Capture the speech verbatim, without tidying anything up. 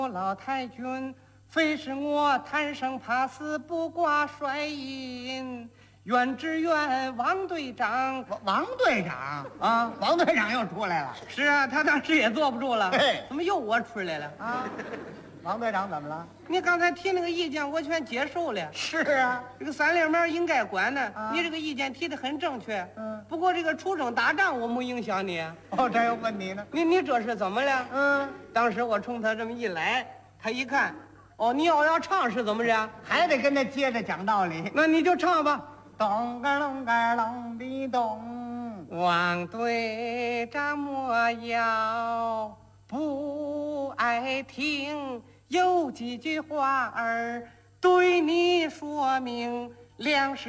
老太君，非是我贪生怕死，不挂帅印。愿只愿王队长， 王王队长啊， 王队长又出来了。 是啊，他当时也坐不住了。 嘿怎么又我出来了啊？王队长怎么了？ 你刚才提那个意见，我全接受了。 是啊， 这个三连门应该管呢。 啊你这个意见提的很正确。 嗯， 不过这个出征打仗，我没影响你。 哦，这有问题呢。 你你这是怎么了？ 嗯， 当时我冲他这么一来，他一看，哦，你要要唱是怎么着？ 还得跟他接着讲道理。 那你就唱吧。 咚个隆个隆的咚， 王队长莫要不爱听，有几句话儿对你说明，粮食。